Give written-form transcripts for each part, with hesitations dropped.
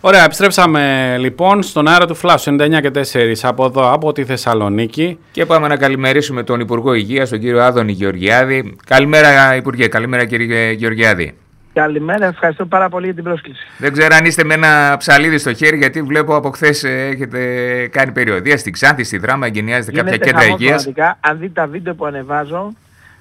Ωραία, επιστρέψαμε λοιπόν στον αέρα του Flash 99 και 4 από εδώ, από τη Θεσσαλονίκη. Και πάμε να καλημερίσουμε τον Υπουργό Υγείας, τον κύριο Άδωνη Γεωργιάδη. Καλημέρα, Υπουργέ. Καλημέρα, κύριε Γεωργιάδη. Καλημέρα, ευχαριστώ πάρα πολύ για την πρόσκληση. Δεν ξέρω αν είστε με ένα ψαλίδι στο χέρι, γιατί βλέπω από χθες έχετε κάνει περιοδεία στην Ξάνθη, στη Δράμα, εγκαινιάζετε κάποια κέντρα υγείας. Αν δείτε τα βίντεο που ανεβάζω,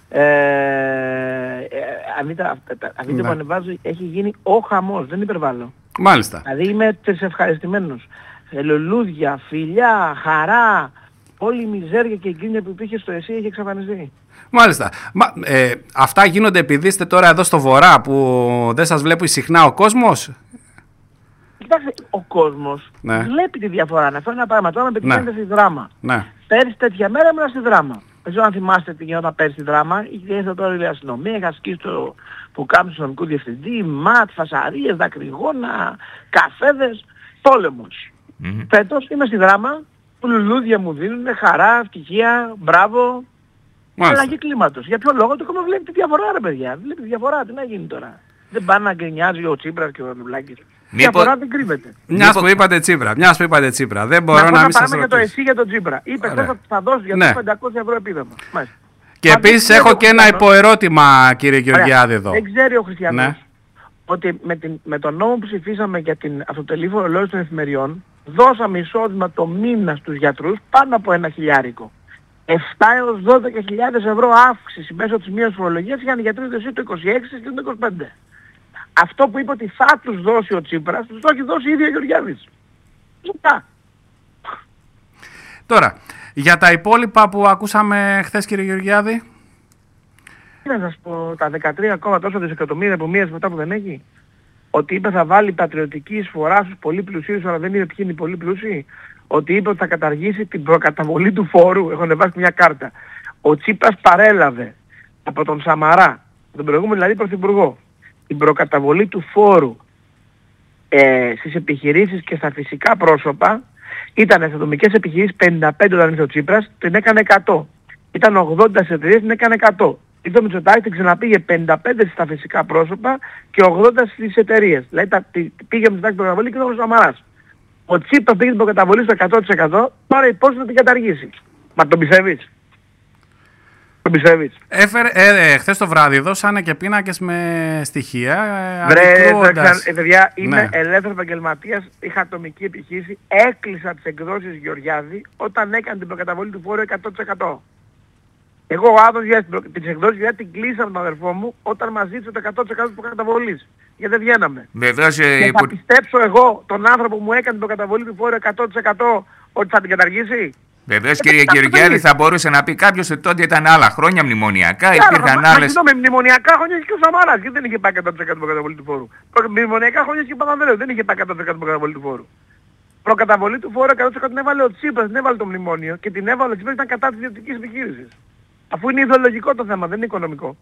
που ανεβάζω, έχει γίνει ο χαμός, δεν υπερβάλλω. Μάλιστα. Δηλαδή είμαι ευχαριστημένος. Λουλούδια, φιλιά, χαρά, όλη η μιζέρια και η γκρίνια που υπήρχε στο ΕΣΥ έχει εξαφανιστεί. Μάλιστα. Αυτά γίνονται επειδή είστε τώρα εδώ στο Βορρά που δεν σας βλέπει συχνά ο κόσμος. Κοιτάξτε, ο κόσμος βλέπει τη διαφορά. Να φέρω ένα πράγμα. Τώρα με πετυχαίνετε στη Δράμα. Ναι. Πέρυσι τέτοια μέρα ήμουν στη Δράμα. Δεν ξέρω αν θυμάστε τι γινόταν πέρυσι στη Δράμα. Είχε τώρα η αστυνομία, είχα σκίσει το που κάνουν στον νομικό διευθυντή, ματ, φασαρίες, δακρυγόνα, καφέδες, πόλεμος. Φέτος είμαι στη Δράμα, που λουλούδια μου δίνουν, χαρά, ευτυχία, μπράβο. Αλλαγή κλίματος. Για ποιο λόγο? Το κόμμα βλέπει τη διαφορά, ρε παιδιά. Βλέπει τη διαφορά, τι να γίνει τώρα. Δεν πάνε να γκρινιάζει ο Τσίπρας και ο Ανουλάκης. Διαφορά δεν κρύβεται. Μιας που είπατε Τσίπρα, δεν μπορώ να μην σας ρωτήσω. για το ΕΣΥ για τον Τσίπρα. Είπε χθες θα δώσει για το 500 ευρώ επίδομα. Και επίσης έχω και ένα υποερώτημα, κύριε Γεωργιάδη, εδώ. Δεν ξέρει ο Χριστιανός ότι με τον νόμο που ψηφίσαμε για την αυτοτελή φορολόγηση των εφημεριών, δώσαμε εισόδημα το μήνα στους γιατρούς πάνω από 1.000. 7 έως 12.000 ευρώ αύξηση μέσω της μείωσης φορολογίας είχαν οι γιατροί το ΕΣΥ το 26 και το 25. Αυτό που είπε ότι θα τους δώσει ο Τσίπρας, τους το έχει δώσει η ίδια ο Γεωργιάδης. Τώρα, για τα υπόλοιπα που ακούσαμε χθες, κύριε Γεωργιάδη. Τι να σας πω, τα 13 ακόμα τόσα δισεκατομμύρια από μία μετά που δεν έχει. Ότι είπε θα βάλει πατριωτική εισφορά στους πολύ πλουσίους, αλλά δεν είπε ποιοι είναι οι πολύ πλούσιοι. Ότι είπε ότι θα καταργήσει την προκαταβολή του φόρου. Έχω ανεβάσει μια κάρτα. Ο Τσίπρας παρέλαβε από τον Σαμαρά, τον προηγούμενο δηλαδή πρωθυπουργό, την προκαταβολή του φόρου στις επιχειρήσεις και στα φυσικά πρόσωπα. Ήταν στις ατομικές επιχειρήσεις 55 όταν ήρθε ο Τσίπρας, την έκανε 100. Ήταν 80 στις εταιρείες, την έκανε 100. Ήρθε ο Μητσοτάκης, την ξαναπήγε 55 στα φυσικά πρόσωπα και 80 στις εταιρείες. Δηλαδή πήγε ο Μητσοτάκης την προκαταβολή και ήταν ο Σαμαράς. Ο Τσίπρας πήγε την προκαταβολή στο 100%, τώρα υπόσχεται να την καταργήσει. Μα τον πιστεύεις? Τον πιστεύεις? Χθες το βράδυ δώσανε και πίνακες με στοιχεία. Παιδιά, είμαι ελεύθερος επαγγελματίας, είχα ατομική επιχείρηση, έκλεισα τις εκδόσεις Γεωργιάδη όταν έκανε την προκαταβολή του φόρου 100%. Εγώ ο Άδωνης για τις εκδόσεις Γεωργιάδη την κλείσα με τον αδερφό μου όταν μας ζήτησε το 100% της προκαταβολής. Γιατί δεν βγαίναμε. Και θα πιστέψω εγώ τον άνθρωπο που μου έκανε την προκαταβολή του φόρου 100% ότι θα την καταργήσει? Βεβαίως, κύριε Γεωργιάδη, θα μπορούσε να πει κάποιος ότι τότε ήταν άλλα χρόνια μνημονιακά, υπήρχαν άλλες. Με μνημονιακά χρόνια είχε και ο Σαμάρας, γιατί δεν είχε πάει 100% προκαταβολή του φόρου. Μνημονιακά χρόνια είχε και ο Παπανδρέου, δεν είχε πάει 100% προκαταβολή του φόρου. Προκαταβολή του φόρου 100% την έβαλε ο Τσίπρας, δεν έβαλε το μνημόνιο και την έβαλε ο Τσίπρας, ήταν κατά της ιδιωτικής επιχείρησης. Αφού είναι ιδεολογικό το θέμα, δεν είναι οικονομικό.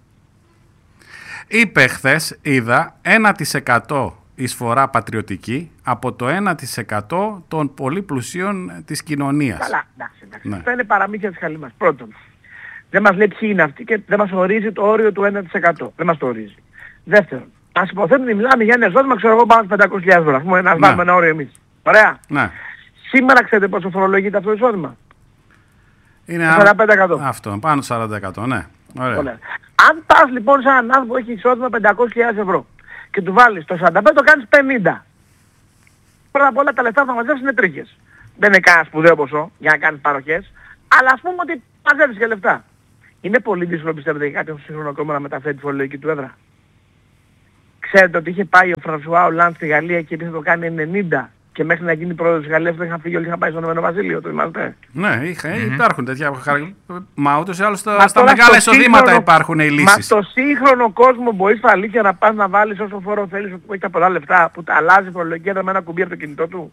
Είπε χθες, είδα, 1% εισφορά πατριωτική από το 1% των πολύ πλουσίων της κοινωνίας. Καλά, εντάξει. Αυτά είναι παραμύθια της χαλίμας. Πρώτον, δεν μας λέει ποιοι είναι αυτοί και δεν μας ορίζει το όριο του 1%. Δεν μας το ορίζει. Δεύτερον, ας υποθέτουμε ότι μιλάμε για ένα εισόδημα, ξέρω εγώ, πάνω στους 500.000 ευρώ. Ας πούμε, να βάλουμε ένα όριο εμείς. Ωραία. Ναι. Σήμερα ξέρετε πόσο φορολογείται αυτό το εισόδημα? Είναι 45%. Αυτό, πάνω 40%, ναι. Ωραία. Αν πας λοιπόν σε έναν άνθρωπο που έχει εισόδημα 500.000 ευρώ και του βάλεις το 45, το κάνεις 50. Πρώτα απ' όλα τα λεφτά που θα μαζεύεις είναι τρίχες. Δεν είναι κανένα σπουδαίο ποσό για να κάνεις παροχές, αλλά ας πούμε ότι μαζεύεις και λεφτά. Είναι πολύ δύσκολο, πιστεύετε, για κάποιον σύγχρονο κόμμα να μεταφέρει τη φορολογική του έδρα? Ξέρετε ότι είχε πάει ο Φρανσουά Ολάντ στη Γαλλία και έπεισε το κάνει 90 και μέχρι να γίνει πρόεδρος της Γαλλίας δεν είχαν φύγει όλοι, είχαν πάει στον Ηνωμένο Βασίλειο, το θυμάστε? Ναι, υπάρχουν τέτοια χαρακτηριστικά. Μα ούτως ή άλλως στα μεγάλα εισοδήματα υπάρχουν οι λύσεις. Μα στο σύγχρονο κόσμο μπορείς αλήθεια να πας να βάλεις όσο φόρο θέλεις που έχει τα πολλά λεφτά, που τα αλλάζει φορολογική έδρα με ένα κουμπί από το κινητό του?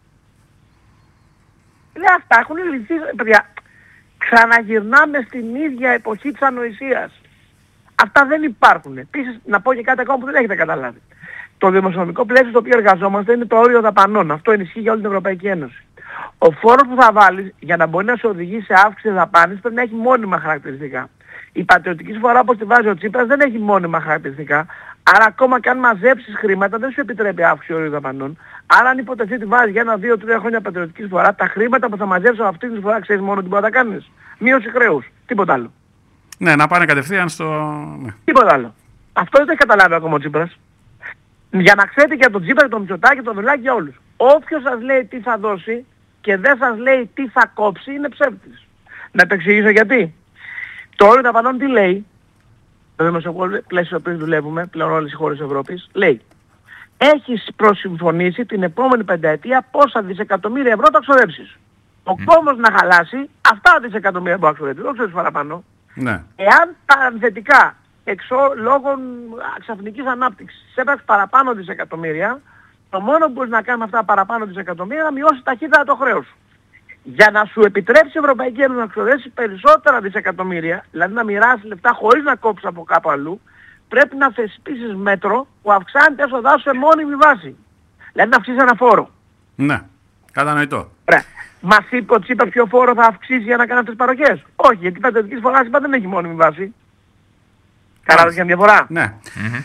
Λέει αυτά έχουν λυθεί, παιδιά. Ξαναγυρνάμε στην ίδια εποχή της ανοησίας. Αυτά δεν υπάρχουν. Επίσης, να πω και κάτι ακόμα που δεν έχετε καταλάβει. Το δημοσιονομικό πλαίσιο στο οποίο εργαζόμαστε είναι το όριο δαπανών. Αυτό ενισχύει για όλη την Ευρωπαϊκή Ένωση. Ο φόρος που θα βάλεις για να μπορεί να σε οδηγήσει σε αύξηση δαπάνης πρέπει να έχει μόνιμα χαρακτηριστικά. Η πατριωτική εισφορά όπως τη βάζει ο Τσίπρας δεν έχει μόνιμα χαρακτηριστικά, Άρα ακόμα και αν μαζέψεις χρήματα δεν σου επιτρέπει αύξηση όρου δαπανών. Άρα αν υποτεθεί ότι βάζεις για 1, 2, 3 χρόνια πατριωτική εισφορά, τα χρήματα που θα μαζέψεις από αυτή την εισφορά ξέρεις μόνο τι μπορεί να τα κάνεις. Μείωση χρέους. Τίποτα άλλο. Ναι, να πάνε κατευθείαν στο... Ναι. Τίποτα άλλο. Αυτό δεν το έχει καταλάβει ακόμα ο Τσίπρας. Για να ξέρετε για τον Τσίπρα, τον Μητσοτάκη, τον Δουλάκη, για όλους. Όποιος σας λέει τι θα δώσει και δεν σας λέει τι θα κόψει είναι ψεύτης. Να το εξηγήσω γιατί. Το όριο δαπανών τι λέει, το δημοσιοπόλιο πλαίσιο που δουλεύουμε, πλέον όλες οι χώρες της Ευρώπης, λέει έχεις προσυμφωνήσει την επόμενη πενταετία πόσα δισεκατομμύρια ευρώ θα ξοδέψεις. Ο κόμμος να χαλάσει αυτά τα δισεκατομμύρια που θα ξοδέψεις, δεν ξέρεις παραπάνω. Ναι. Εάν παρενθετικά λόγω ξαφνικής ανάπτυξης έπραξε παραπάνω δισεκατομμύρια, το μόνο που μπορείς να κάνει με αυτά παραπάνω δισεκατομμύρια είναι να μειώσει ταχύτητα το χρέος σου. Για να σου επιτρέψει η Ευρωπαϊκή Ένωση να ξοδέψει περισσότερα δισεκατομμύρια, δηλαδή να μοιράσει λεφτά χωρίς να κόψει από κάπου αλλού, πρέπει να θεσπίσεις μέτρο που αυξάνει τα έσοδά σου σε μόνιμη βάση. Δηλαδή να αυξήσει ένα φόρο. Ναι, κατανοητό. Ωραία. Μας είπε ο Τσίπρας ποιο φόρο θα αυξήσει για να κάνει αυτές τις παροχές. Όχι, γιατί η πατριωτική εισφορά δεν έχει μόνιμη βάση. Κατάλαβες μια διαφορά. Ναι.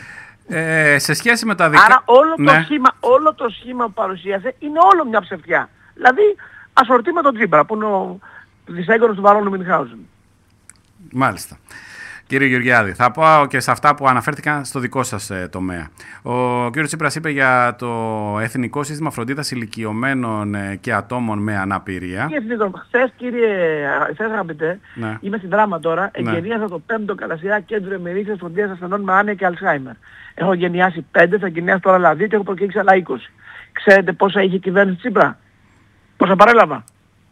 Σε σχέση με τα δικά... Άρα όλο το σχήμα που παρουσίασε είναι όλο μια ψευτιά. Δηλαδή ασορτή με τον Τσίπρα που είναι ο δισέγγονος του Βαρόνου Μινχάουζεν. Μάλιστα. Κύριε Γεωργιάδη, θα πάω και σε αυτά που αναφέρθηκαν στο δικό σας τομέα. Ο κύριος Τσίπρας είπε για το Εθνικό Σύστημα Φροντίδας Ηλικιωμένων και Ατόμων με Αναπηρία. Χθες αγαπητέ, ναι. Είμαι στην Δράμα τώρα, εγκαινίασα το 5ο κατά σειρά κέντρο ημερήσιας φροντίδας ασθενών με άνοια και Αλσχάιμερ. Έχω γενιάσει 5, θα γενιάσει τώρα άλλα 2 και έχω προκύξει άλλα 20. Ξέρετε πόσα είχε η κυβέρνηση Τσίπρα? Πόσα παρέλαβα?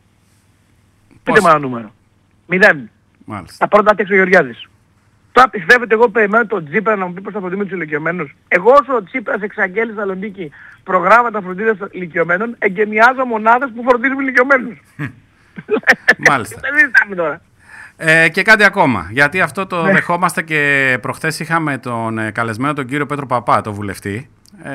Πείτε μου ένα νούμερο. 0. Μάλιστα. Τα πρώτα έξω ο Γεωργιάδης. Τώρα πιστεύετε εγώ περιμένω τον Τσίπρα να μου πει πως θα φροντίσει τους ηλικιωμένους? Εγώ όσο ο Τσίπρας εξαγγέλει στα Θεσσαλονίκη προγράμματα φροντίδας ηλικιωμένων, εγκαινιάζω μονάδες που φροντίζουν ηλικιωμένους. Μάλιστα. Δεν ζητάμε τώρα. Και κάτι ακόμα, γιατί αυτό το δεχόμαστε και προχθές είχαμε τον καλεσμένο τον κύριο Πέτρο Παπά, τον βουλευτή,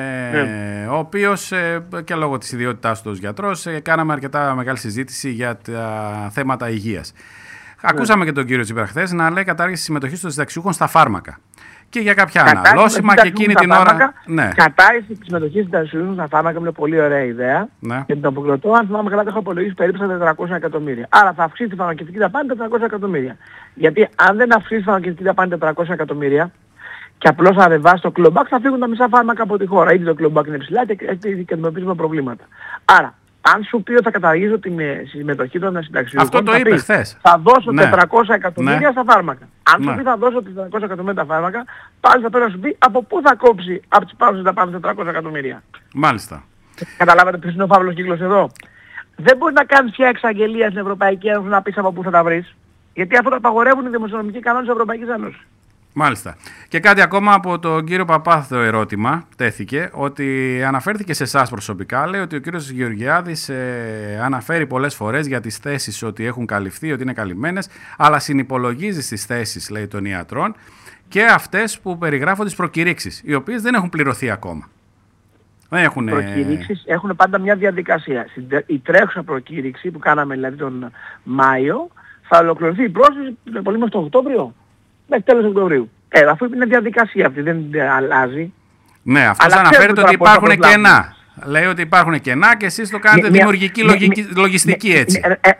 ο οποίος και λόγω της ιδιότητάς του ως γιατρός κάναμε αρκετά μεγάλη συζήτηση για τα θέματα υγείας. Ακούσαμε και τον κύριο Τσίπρα χθες να λέει κατάργηση συμμετοχής των συνταξιούχων στα φάρμακα. Και για κάποια αναλώσιμα και εκείνη την ώρα. Ναι. Κατάργηση της συμμετοχής των συνταξιούχων στα φάρμακα είναι μια πολύ ωραία ιδέα. Ναι. Και τον αποκροτώ, αν θυμάμαι καλά, το έχω απολογίσει περίπου στα 400 εκατομμύρια. Άρα θα αυξήσει τη φαρμακευτική δαπάνη 400 εκατομμύρια. Γιατί αν δεν αυξήσει τη φαρμακευτική δαπάνη 400 εκατομμύρια και απλώς ανεβάσει το κλομπάκ, θα φύγουν τα μισά φάρμακα από τη χώρα. Ήδη το κλομπάκ είναι ψηλά και αντιμετωπίζουμε προβλήματα. Άρα, αν σου πει ότι θα καταργήσω τη συμμετοχή των συνταξιούχων, αυτό το είπε χθες. Θα δώσω 400 εκατομμύρια στα φάρμακα. Αν σου πει θα δώσω 400 εκατομμύρια τα φάρμακα, πάλι θα πρέπει να σου πει από πού θα κόψει από τις πάρουσες δαπάνες 400 εκατομμύρια. Μάλιστα. Καταλάβατε ποιος είναι ο φαύλος κύκλος εδώ? Δεν μπορεί να κάνεις πια εξαγγελία στην Ευρωπαϊκή Ένωση να πεις από πού θα τα βρεις. Γιατί αυτό το απαγορεύουν οι δημοσιονομικοί κανόνες της Ευρωπαϊκής Ένωσης. Μάλιστα. Και κάτι ακόμα από τον κύριο Παπά, το ερώτημα τέθηκε, ότι αναφέρθηκε σε εσάς προσωπικά. Λέει ότι ο κύριος Γεωργιάδης αναφέρει πολλές φορές για τις θέσεις ότι έχουν καλυφθεί, ότι είναι καλυμμένες, αλλά συνυπολογίζει στις θέσεις, λέει, των ιατρών και αυτές που περιγράφουν τις προκηρύξεις, οι οποίες δεν έχουν πληρωθεί ακόμα. Δεν έχουν... Προκηρύξεις έχουν πάντα μια διαδικασία. Η τρέχουσα προκήρυξη που κάναμε δηλαδή τον Μάιο θα ολοκληρωθεί η πρόσκληση πολύ μας τον Οκτώβριο. Μέχρι τέλος Οκτωβρίου. Αφού είναι διαδικασία αυτή, δεν αλλάζει. Ναι, αυτός αναφέρεται ότι υπάρχουν κενά. Λέει ότι υπάρχουν κενά και εσείς το κάνετε δημιουργική λογιστική έτσι.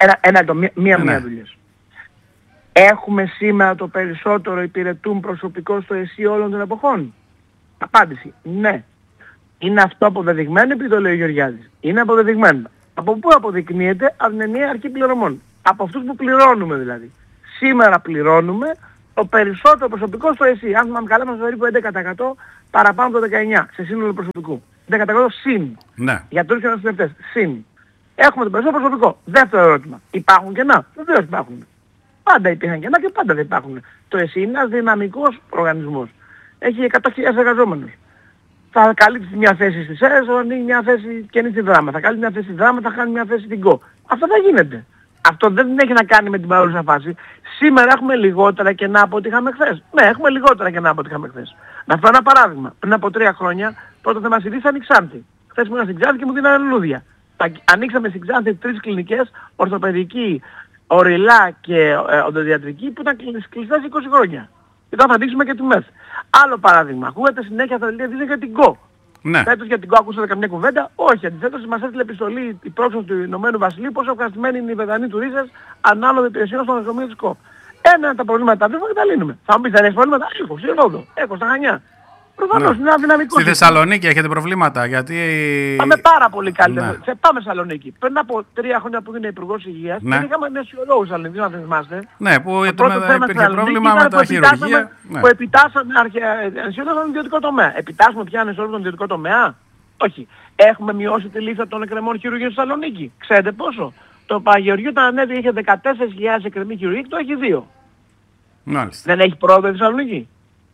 Μία δουλειά. Έχουμε σήμερα το περισσότερο υπηρετούν προσωπικό στο ΕΣΥ όλων των εποχών? Απάντηση, ναι. Είναι αυτό αποδεδειγμένο επειδή το λέει ο Γεωργιάδης? Είναι αποδεδειγμένο. Από πού αποδεικνύεται? Από την ενιαία αρχή πληρωμών. Από αυτούς που πληρώνουμε δηλαδή. Σήμερα πληρώνουμε το περισσότερο προσωπικό στο ΕΣΥ. Αν θυμάμαι καλά, μας περίπου 11% παραπάνω από το 19% σε σύνολο προσωπικού. 11% συν. Ναι. Γιατρούς και νοσηλευτές. Συν. Έχουμε το περισσότερο προσωπικό. Δεύτερο ερώτημα. Υπάρχουν κενά? Βεβαίως υπάρχουν. Πάντα υπήρχαν κενά και πάντα δεν υπάρχουν. Το ΕΣΥ είναι ένας δυναμικός οργανισμός. Έχει 100.000 εργαζόμενους. Θα καλύψει μια θέση στις ΕΡΕΣ, θα ανοίγει μια θέση καινή στη Δράμα. Θα καλύψει μια θέση στη Δράμα, θα κάνει μια θέση στην ΚΟ. Αυτό δεν γίνεται. Αυτό δεν έχει να κάνει με την παρόλουσα φάση. Σήμερα έχουμε λιγότερα κενά από ό,τι είχαμε χθες. Ναι, έχουμε λιγότερα κενά από ό,τι είχαμε χθες. Να φέρω ένα παράδειγμα. Πριν από 3 χρόνια, πρώτο θέμα ήταν η Ξάνθη. Χθες ήμουν στην Ξάνθη και μου δίνανε λουλούδια. Ανοίξαμε στην Ξάνθη 3 κλινικές, ορθοπαιδική, ορειλά και οδοντιατρική, που ήταν κλειστές 20 χρόνια. και τώρα θα ανοίξουμε και τιμές. Άλλο παράδειγμα, ακούγεται συνέχεια στα δελτία ειδήσεων για την ΚΟ. Ναι. Φέτος για την ΚΟ ακούσατε καμιά κουβέντα? Όχι, αντιθέτως μας έστειλε επιστολή η πρόξενος του Ηνωμένου Βασιλείου πόσο ευχαριστημένοι είναι οι Βρετανοί τουρίστες ανάλογα υπηρεσιών στο νοσοκομείο της ΚΟ. Ένα από τα προβλήματα τα βρίσκουμε και τα λύνουμε. Θα μου πεις δεν έχεις προβλήματα? Έχω, στη Ρόδο, έχω στα Χανιά. Προφανώς είναι ένα δυναμικό. Στη Θεσσαλονίκη έχετε προβλήματα, γιατί... Πάμε πάρα πολύ καλύτερα. Ναι. Πάμε Θεσσαλονίκη. Πριν από 3 χρόνια που ήμουν υπουργός υγείας, ναι, δεν είχαμε νεοσιολόγους Θεσσαλονίκη, αν θυμάστε. Ναι, που υπήρχε πρόβλημα με τα χειρουργεία. Ναι. Που επιτάσσαμε νεοσιολόγους στον ιδιωτικό τομέα. Επιτάσσουμε πια νεοσιολόγους στον ιδιωτικό τομέα? Όχι. Έχουμε μειώσει τη λίστα των εκκρεμών χειρουργείων στη Θεσσαλονίκη. Ξέρετε πόσο? Το Παγεωργείο όταν ανέβη είχε 14.000 εκκρεμή χειρουργοί, το έχει 2. Μάλιστα. Δεν έχει πρόοδο η Θεσσαλονίκη?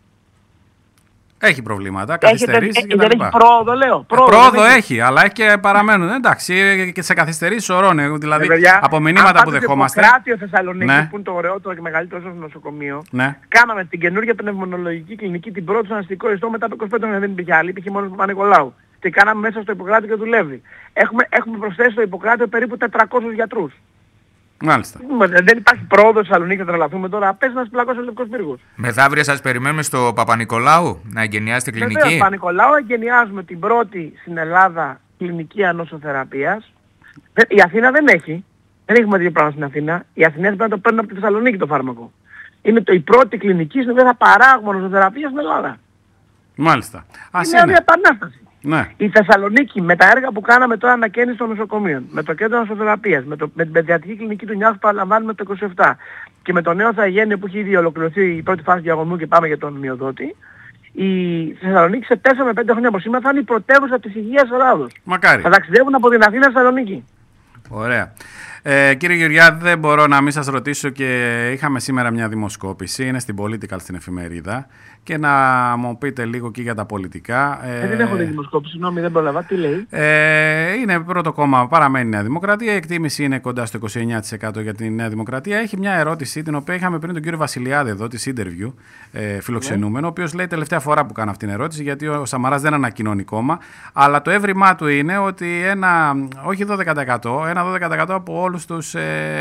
Έχει προβλήματα, καθυστερήσεις και τα δεν λοιπά. έχει πρόοδο, λέω. Πρόοδο έχει, αλλά έχει και παραμένουν. Εντάξει, και σε καθυστερήσεις σωρών. Δηλαδή, από μηνύματα που δεχόμαστε. Στο Κράτιο Θεσσαλονίκη, ναι, που είναι το ωραιότερο και μεγαλύτερο στο νοσοκομείο, ναι, κάναμε την καινούργια πνευμονολογική κλινική, την πρώτη στον αστικό ιστό μετά από 25 χρόνια. Δεν υπήρχε άλλη, υπήρχε μόνο στο Παπα-Νικολάου. Και κάναμε μέσα στο Ιπποκράτιο και δουλεύει. Έχουμε προσθέσει στο Ιπποκράτιο περίπου 400 γιατρούς. Μάλιστα. Δεν υπάρχει πρόοδος στη Θεσσαλονίκη, θα τρελαθούμε τώρα. Πες να σπλακώσει ο Λευκός Πύργος. Μεθαύριο σας περιμένουμε στο Παπα-Νικολάου να εγκαινιάσετε κλινική. Βέβαια, στο Παπα-Νικολάου εγκαινιάζουμε την πρώτη στην Ελλάδα κλινική ανοσοθεραπείας. Η Αθήνα δεν έχει. Δεν έχουμε δύο πράγματα στην Αθήνα. Οι Αθηναίοι πρέπει να το παίρνουν από τη Θεσσαλονίκη το φάρμακο. Είναι η πρώτη κλινική στην οποία θα παράγουμε ανοσοθεραπεία στην Ελλάδα. Μάλιστα. Είναι μια επανάσταση. Ναι. Η Θεσσαλονίκη με τα έργα που κάναμε τώρα ανακαίνιση των νοσοκομείων, με το κέντρο νοσοθεραπείας, με την παιδιατρική κλινική του Νιάρχου που παραλαμβάνουμε το 27 και με το νέο Θαγένειο που έχει ήδη ολοκληρωθεί η πρώτη φάση διαγωνισμού και πάμε για τον μειοδότη, η Θεσσαλονίκη σε 4 με 5 χρόνια από σήμερα θα είναι η πρωτεύουσα της υγείας της Ελλάδος. Μακάρι. Θα ταξιδεύουν από την Αθήνα στη Θεσσαλονίκη. Ωραία. Κύριε Γεωργιάδη, δεν μπορώ να μην σας ρωτήσω και είχαμε σήμερα μια δημοσκόπηση, είναι στην Political στην εφημερίδα και να μου πείτε λίγο και για τα πολιτικά. Δεν έχω τη δημοσκόπηση, συγγνώμη, δεν πρόλαβα. Τι λέει? Είναι πρώτο κόμμα, παραμένει η Νέα Δημοκρατία, η εκτίμηση είναι κοντά στο 29% για τη Νέα Δημοκρατία. Έχει μια ερώτηση την οποία είχαμε πριν τον κύριο Βασιλιάδη εδώ, της interview, φιλοξενούμενο, ο οποίος λέει τελευταία φορά που κάνω αυτήν την ερώτηση, γιατί ο Σαμαράς δεν ανακοινώνει κόμμα, αλλά το έβριμά του είναι ότι όχι 12%, ένα 12% από όλους τους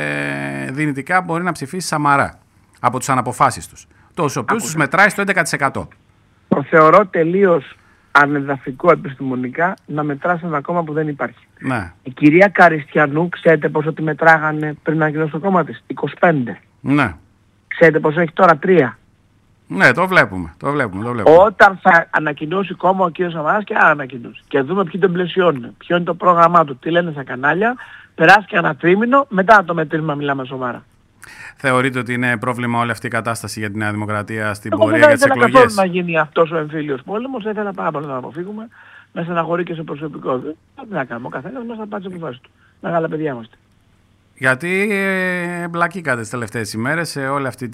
δυνητικά μπορεί να ψηφίσει Σαμαρά, από τους αναποφάσεις τους, τους οποίους τους μετράει στο 11%. Το θεωρώ τελείως ανεδαφικό επιστημονικά να μετράσει ένα κόμμα που δεν υπάρχει. Ναι. Η κυρία Καριστιανού, ξέρετε πόσο τη μετράγανε πριν να ανακοινώσει το κόμμα της? 25. Ναι. Ξέρετε πόσο έχει τώρα? 3. Ναι, το βλέπουμε. Όταν θα ανακοινώσει κόμμα ο κύριος Σαμαράς και άρα ανακοινώσει και δούμε ποιοι τον πλαισιώνουν, ποιο είναι το πρόγραμμά του, τι λένε στα κανάλια, περάσει και ένα τρίμηνο, μετά το μετρήσουμε μιλάμε σοβαρά. Θεωρείτε ότι είναι πρόβλημα όλη αυτή η κατάσταση για τη Νέα Δημοκρατία στην Εγώ πορεία για τις εκλογές? δεν ήθελα καθόλου να γίνει αυτός ο εμφύλιος πόλεμος, ήθελα πάρα πολύ να τον αποφύγουμε, με στεναχωρεί και σε προσωπικό. Δεν θα κάνουμε, ο καθένας μας θα πάρει τις αποφάσεις του. Μεγάλα παιδιά είμαστε. Γιατί εμπλακήκατε τις τελευταίες ημέρες σε όλη αυτή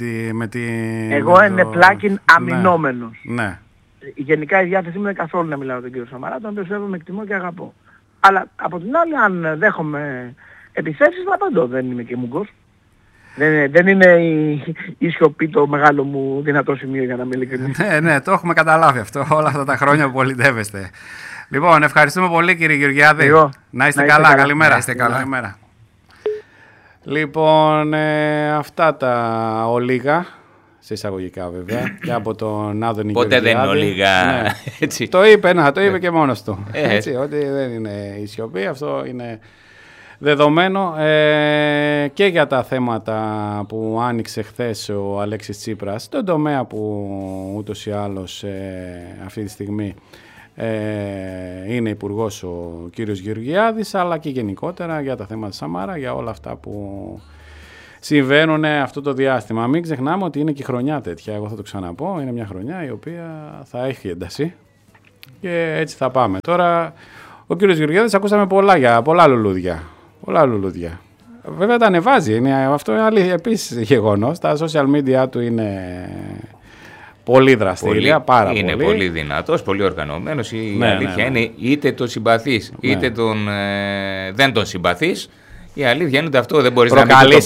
Εγώ ενεπλάκην αμυνόμενος. Ναι. Γενικά η διάθεσή μου είναι καθόλου να μιλάω τον κύριο Σαμαρά, τον οποίο σέβομαι, εκτιμώ και αγαπώ. Αλλά από την άλλη, αν δέχομαι επιθέσεις, θα απαντώ. Δεν είμαι και μουγκός. Δεν είναι η σιωπή το μεγάλο μου δυνατό σημείο, για να μην ειλικρινής. Ναι, το έχουμε καταλάβει αυτό όλα αυτά τα χρόνια που πολιτεύεστε. Λοιπόν, ευχαριστούμε πολύ κύριε Γεωργιάδη. Να είστε καλά. Καλημέρα. Να είστε καλά. Καλημέρα. Λοιπόν, αυτά τα ολίγα, σε εισαγωγικά βέβαια, και από τον Άδωνη Γεωργιάδη. Ποτέ δεν είναι ολίγα. Ναι. Έτσι. Το είπε και μόνος του. Έτσι, ότι δεν είναι η σιωπή, αυτό είναι δεδομένο. Και για τα θέματα που άνοιξε χθες ο Αλέξης Τσίπρας, στον τομέα που ούτως ή άλλως αυτή τη στιγμή είναι υπουργός ο κύριος Γεωργιάδης, αλλά και γενικότερα για τα θέματα Σαμάρα, για όλα αυτά που συμβαίνουν αυτό το διάστημα. Μην ξεχνάμε ότι είναι και χρονιά τέτοια, εγώ θα το ξαναπώ, είναι μια χρονιά η οποία θα έχει ένταση και έτσι θα πάμε. Τώρα ο κύριος Γεωργιάδης ακούσαμε πολλά λουλούδια. Βέβαια τα ανεβάζει, αυτό είναι επίσης γεγονός, τα social media του είναι πολύ δραστήρια, πάρα πολύ. Είναι πολύ δυνατός, πολύ οργανωμένος. Η αλήθεια είναι είτε τον συμπαθείς, είτε δεν τον συμπαθείς. Η αλήθεια είναι ότι αυτό δεν μπορείς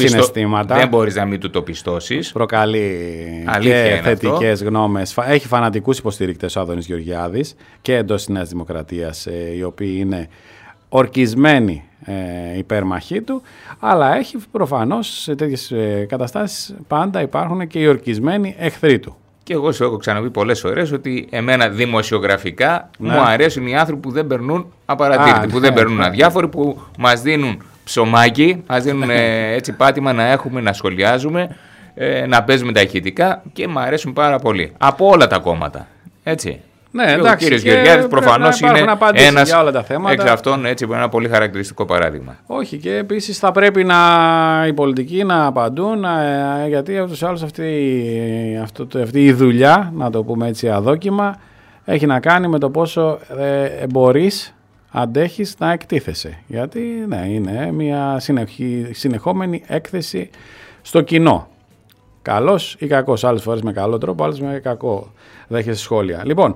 να μην του το πιστώσεις. Προκαλεί και θετικές γνώμες. Έχει φανατικούς υποστηρικτές ο Άδωνης Γεωργιάδης και εντός της Νέας Δημοκρατίας, οι οποίοι είναι ορκισμένοι υπέρμαχοί του, αλλά έχει προφανώς σε τέτοιες καταστάσεις πάντα υπάρχουν και οι ορκισμένοι εχθροί του. Και εγώ σου έχω ξαναπεί πολλές φορές ότι εμένα δημοσιογραφικά μου αρέσουν οι άνθρωποι που δεν περνούν απαρατήρητοι, που δεν περνούν αδιάφοροι, που μας δίνουν ψωμάκι, μας δίνουν έτσι πάτημα να έχουμε, να σχολιάζουμε, να παίζουμε τα ηχητικά και μου αρέσουν πάρα πολύ. Από όλα τα κόμματα. Έτσι. Ναι, εντάξει, ο κύριος Γεωργιάδης προφανώς είναι ένας για όλα τα θέματα. εξ αυτών, έτσι, ένα πολύ χαρακτηριστικό παράδειγμα. Όχι, και επίσης θα πρέπει οι πολιτικοί να απαντούν, γιατί ούτως ή άλλως αυτή η δουλειά, να το πούμε έτσι αδόκιμα, έχει να κάνει με το πόσο μπορείς, αντέχεις να εκτίθεσαι. Γιατί είναι μια συνεχόμενη έκθεση στο κοινό. Καλός ή κακός, άλλες φορές με καλό τρόπο, άλλες με κακό. Δέχεσαι σχόλια. Λοιπόν,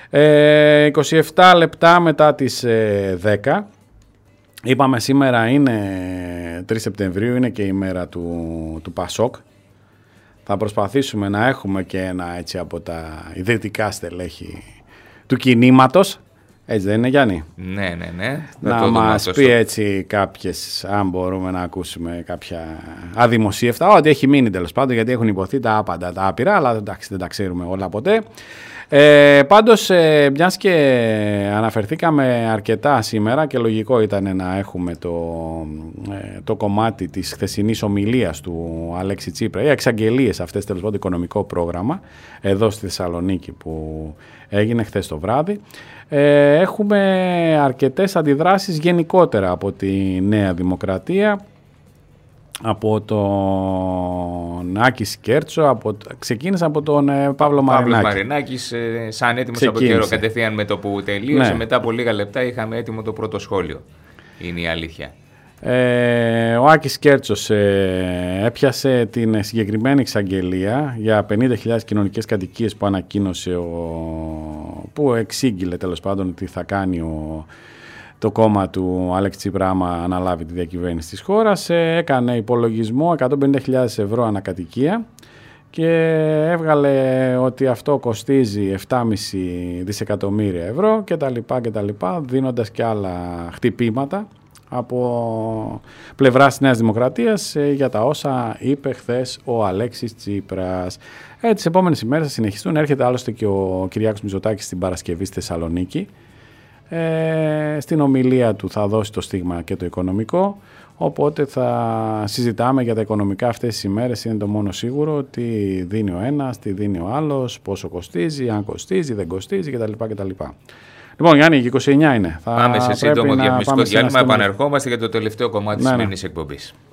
27 λεπτά μετά τις 10, είπαμε σήμερα είναι 3 Σεπτεμβρίου, είναι και η μέρα του Πασόκ. Θα προσπαθήσουμε να έχουμε και ένα έτσι από τα ιδρυτικά στελέχη του κινήματος. Έτσι δεν είναι, Γιάννη? Ναι. Να μας πει έτσι κάποιες, αν μπορούμε να ακούσουμε κάποια αδημοσίευτα, ό,τι έχει μείνει τέλος πάντων, γιατί έχουν υποθεί τα άπαντα, τα άπειρα, αλλά εντάξει δεν τα ξέρουμε όλα ποτέ. Πάντως, μιας και αναφερθήκαμε αρκετά σήμερα και λογικό ήταν να έχουμε το κομμάτι της χθεσινής ομιλίας του Αλέξη Τσίπρα, οι εξαγγελίες αυτές τέλος πάντων, οικονομικό πρόγραμμα, εδώ στη Θεσσαλονίκη που έγινε χθες το βράδυ. Έχουμε αρκετές αντιδράσεις γενικότερα από τη Νέα Δημοκρατία, από τον Άκη Σκέρτσο, ξεκίνησε από τον Παύλο Μαρινάκη. Παύλος Μαρινάκης, σαν έτοιμος από καιρό, κατευθείαν με το που τελείωσε, μετά από λίγα λεπτά είχαμε έτοιμο το πρώτο σχόλιο. Είναι η αλήθεια. Ο Άκης Σκέρτσος έπιασε την συγκεκριμένη εξαγγελία για 50.000 κοινωνικές κατοικίες που ανακοίνωσε, που εξήγηλε τέλος πάντων ότι θα κάνει το κόμμα του Αλέξη Τσίπρα άμα αναλάβει τη διακυβέρνηση της χώρας. Έκανε υπολογισμό 150.000 ευρώ ανακατοικία και έβγαλε ότι αυτό κοστίζει 7,5 δισεκατομμύρια ευρώ κτλ. Δίνοντας και άλλα χτυπήματα από πλευράς της Νέας Δημοκρατίας για τα όσα είπε χθες ο Αλέξης Τσίπρας. Τις επόμενες ημέρες θα συνεχιστούν. Έρχεται άλλωστε και ο Κυριάκος Μητσοτάκης την Παρασκευή στη Θεσσαλονίκη. Στην ομιλία του θα δώσει το στίγμα και το οικονομικό, οπότε θα συζητάμε για τα οικονομικά αυτές τις ημέρες. Είναι το μόνο σίγουρο, ότι δίνει ο ένας, τι δίνει ο άλλος, πόσο κοστίζει, αν κοστίζει, δεν κοστίζει κτλ. Λοιπόν, Γιάννη, 29 είναι. Πάμε σε σύντομο διαφημιστικό διάλειμμα, επανερχόμαστε για το τελευταίο κομμάτι της σημερινής εκπομπής.